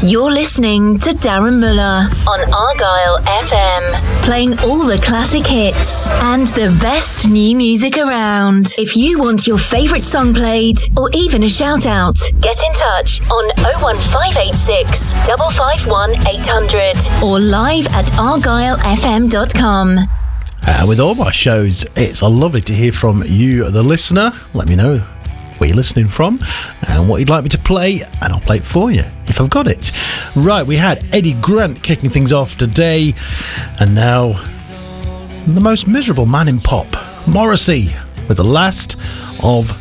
You're listening to Darren Muller on Argyle FM, playing all the classic hits and the best new music around. If you want your favourite song played or even a shout out, get in touch on 01586 551 800 or live at argylefm.com. With all my shows, it's lovely to hear from you, the listener. Let me know where you're listening from and what you'd like me to play, and I'll play it for you if I've got it. Right, we had Eddie Grant kicking things off today, and now the most miserable man in pop, Morrissey, with The Last of